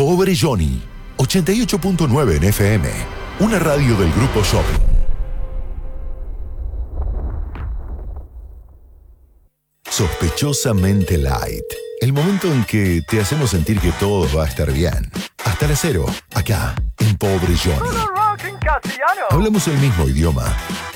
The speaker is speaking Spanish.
Pobre Johnny, 88.9 en FM, una radio del Grupo Shopping. Sospechosamente Light. El momento en que te hacemos sentir que todo va a estar bien. Hasta las 0, acá, en Pobre Johnny. Hablamos el mismo idioma,